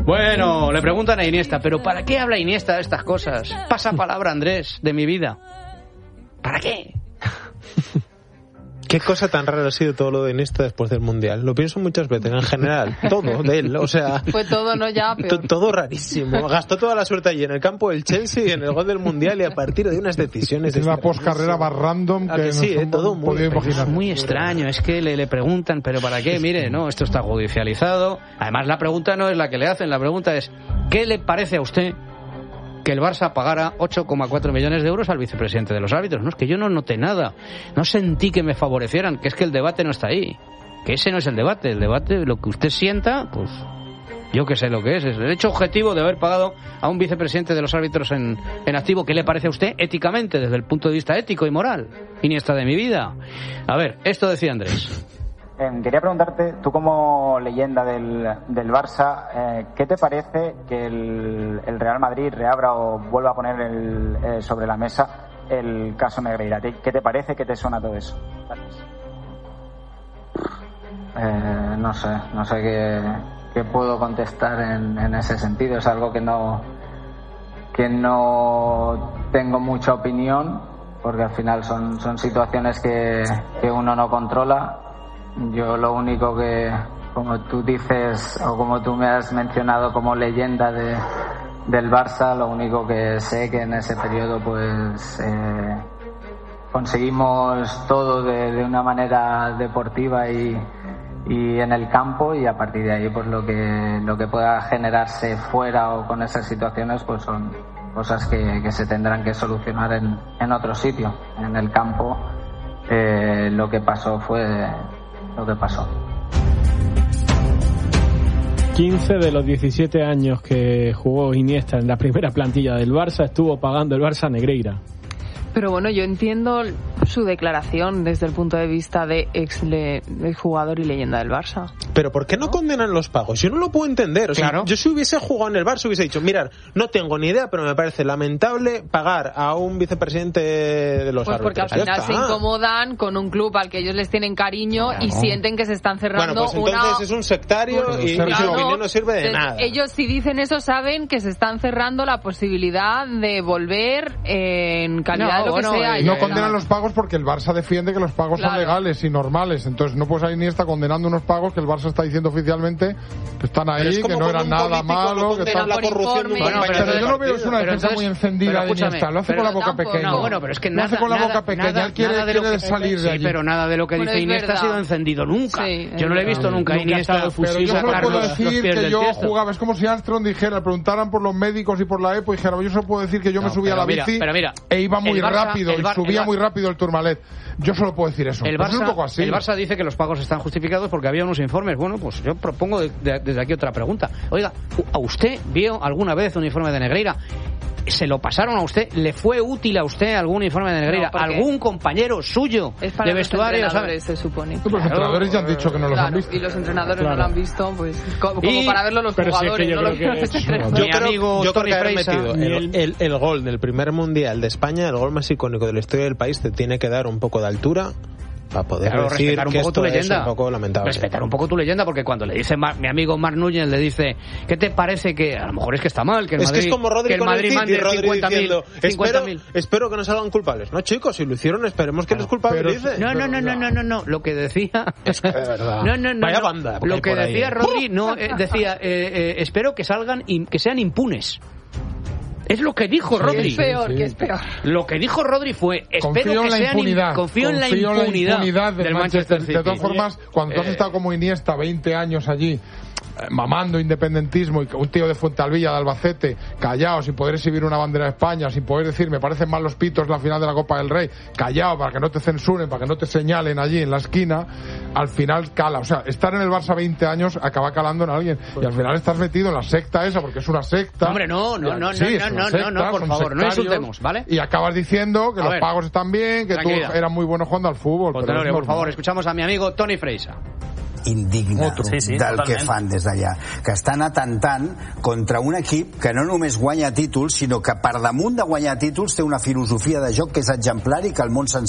Bueno, le preguntan a Iniesta, ¿pero para qué habla Iniesta de estas cosas? Pasa palabra, Andrés, de mi vida. ¿Para qué? Qué cosa tan rara ha sido todo lo de Iniesta después del Mundial. Lo pienso muchas veces, en general, todo de él, o sea... Fue todo, ¿no? Ya peor. Todo rarísimo. Gastó toda la suerte allí en el campo del Chelsea, en el gol del Mundial, y a partir de unas decisiones... Es una poscarrera más random que sí, todo muy extraño. Es que le preguntan, ¿pero para qué? Mire, no, esto está judicializado. Además, la pregunta no es la que le hacen, la pregunta es, ¿qué le parece a usted que el Barça pagara 8,4 millones de euros al vicepresidente de los árbitros? No, es que yo no noté nada, no sentí que me favorecieran, que es que el debate no está ahí, que ese no es el debate, lo que usted sienta, pues yo que sé lo que es el hecho objetivo de haber pagado a un vicepresidente de los árbitros en activo. ¿Qué le parece a usted éticamente, desde el punto de vista ético y moral? Iniesta de mi vida. A ver, esto decía Andrés. Quería preguntarte, tú como leyenda del Barça, ¿qué te parece que el Real Madrid reabra o vuelva a poner sobre la mesa el caso Negreira? ¿Qué te parece? ¿Qué te suena todo eso? Gracias. No sé qué puedo contestar en ese sentido. Es algo que no tengo mucha opinión, porque al final son situaciones que uno no controla. Yo lo único que, como tú dices, o como tú me has mencionado como leyenda del Barça, lo único que sé que en ese periodo pues conseguimos todo de una manera deportiva y en el campo, y a partir de ahí pues lo que pueda generarse fuera o con esas situaciones pues son cosas que se tendrán que solucionar en otro sitio. En el campo lo que pasó fue lo que pasó. 15 de los 17 años que jugó Iniesta en la primera plantilla del Barça estuvo pagando el Barça a Negreira. Pero bueno, yo entiendo su declaración desde el punto de vista de ex jugador y leyenda del Barça. Pero ¿por qué no condenan los pagos? Yo no lo puedo entender. O sea, claro. Yo si hubiese jugado en el Barça hubiese dicho, mirad, no tengo ni idea, pero me parece lamentable pagar a un vicepresidente de los árbitros. Porque al final se incomodan con un club al que ellos les tienen cariño, y sienten que se están cerrando. Bueno, pues entonces es un sectario y su opinión no sirve de nada. Ellos, si dicen eso, saben que se están cerrando la posibilidad de volver en calidad de lo que sea. No condenan los pagos porque el Barça defiende que los pagos son legales y normales. Entonces no puedes salir ni estar condenando unos pagos que el Barça está diciendo oficialmente que están ahí, que no eran nada malo, que están la corrupción. Pero yo no veo, es una defensa muy encendida de Iniesta. Lo hace con la boca pequeña. No, bueno, pero es que lo hace con la boca pequeña. Él quiere salir de allí. Sí, pero nada de lo que dice Iniesta ha sido encendido nunca. Yo no lo he visto nunca. Iniesta pero yo solo puedo decir que yo jugaba. Es como si Armstrong dijera, preguntaran por los médicos y por la EPO y dijera, yo solo puedo decir que yo me subía a la bici e iba muy rápido y subía muy rápido el Tourmalet. Yo solo puedo decir eso. El Barça, es un poco así. El Barça dice que los pagos están justificados porque había unos informes. Bueno, pues yo propongo desde aquí otra pregunta. Oiga, ¿a usted vio alguna vez un informe de Negreira? ¿Se lo pasaron a usted? ¿Le fue útil a usted algún informe de Negreira? No, ¿algún compañero suyo de vestuario? ¿Sabes? Se supone. Los entrenadores ya han dicho que no los han visto. Y los entrenadores no lo han visto, pues como para verlo los jugadores. Yo creo que haber metido el gol del primer Mundial de España, el gol más icónico de la historia del país, te tiene que dar un poco de altura para poder decir que esto es un poco lamentable. Respetar un poco tu leyenda, porque cuando le dice mi amigo Marc Núñez, le dice, ¿qué te parece que a lo mejor es que está mal, que el Madrid, es como Rodri, que el Madrid mande 50.000? Espero que no salgan culpables. No, chicos, si lo hicieron, esperemos que los culpabilicen. No, lo que decía es que de verdad. Vaya banda. Lo que decía Rodri, decía, espero que salgan y que sean impunes. Es lo que dijo Rodri. Que es peor. Lo que dijo Rodri fue, confío en la impunidad del Manchester City. De todas formas, cuando tú has estado como Iniesta 20 años allí, mamando independentismo, y un tío de Fuentealbilla, de Albacete, callado, sin poder exhibir una bandera de España, sin poder decir, me parecen mal los pitos la final de la Copa del Rey, callado para que no te censuren, para que no te señalen allí en la esquina, al final cala. O sea, estar en el Barça 20 años acaba calando en alguien, y al final estás metido en la secta esa, porque es una secta. Hombre, no, por favor, no insultemos, ¿vale? Y acabas diciendo que los pagos están bien, que tú eras muy bueno jugando al fútbol. Por favor, escuchamos a mi amigo Toni Freixa. Indigne del que fan des d'allà, que estan atentant contra un equip que no només guanya títols, sinó que per damunt de guanyar títols té una filosofia de joc que és exemplar i que el món sencer